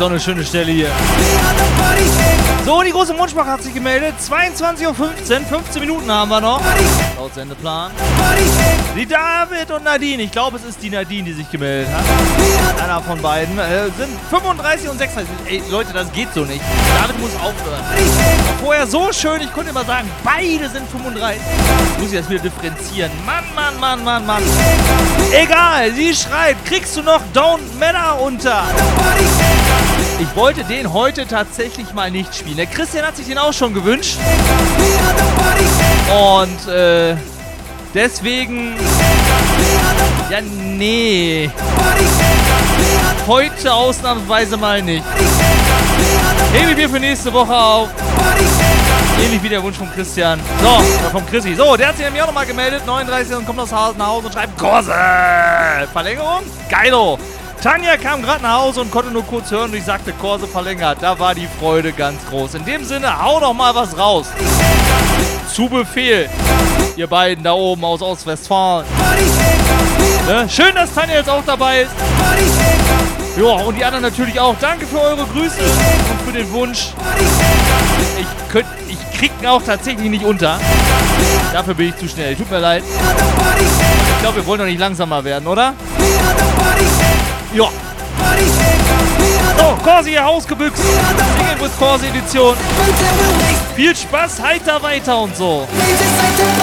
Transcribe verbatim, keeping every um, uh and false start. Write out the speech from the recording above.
auch eine schöne Stelle hier. So, die große Mundsprache hat sich gemeldet. zweiundzwanzig Uhr fünfzehn, fünfzehn Minuten haben wir noch. Laut Sendeplan. Die David und Nadine, ich glaube, es ist die Nadine, die sich gemeldet hat. Einer von beiden. Äh, sind fünfunddreißig und sechsunddreißig. Ey, Leute, das geht so nicht. David muss aufhören. Vorher so schön, ich konnte immer sagen, beide sind fünfunddreißig. Ich muss ich das wieder differenzieren. Mann, Mann, Mann, Mann, Mann. Egal, sie schreibt, kriegst du noch Don't Matter unter? Ich wollte den heute tatsächlich mal nicht spielen. Der Christian hat sich den auch schon gewünscht. Und äh, deswegen... Ja, nee. Heute ausnahmsweise mal nicht. Hebe wir für nächste Woche auf. Ähnlich wie der Wunsch von Christian. So, oder vom Chrissy. So, der hat sich nämlich auch nochmal gemeldet. neununddreißig und kommt aus Hause nach Hause und schreibt Kurse. Verlängerung? Geilo. Tanja kam gerade nach Hause und konnte nur kurz hören und ich sagte, Kurse verlängert. Da war die Freude ganz groß. In dem Sinne, hau doch mal was raus. Zu Befehl. Ihr beiden da oben aus Ostwestfalen. Ne? Schön, dass Tanja jetzt auch dabei ist. Ja, und die anderen natürlich auch. Danke für eure Grüße und für den Wunsch. Ich, könnt, ich krieg ihn auch tatsächlich nicht unter. Dafür bin ich zu schnell. Tut mir leid. Ich glaube, wir wollen doch nicht langsamer werden, oder? Ja. So, Corsi hier ausgebüxt. Singen with Corsi Edition. Viel Spaß, heiter weiter und so.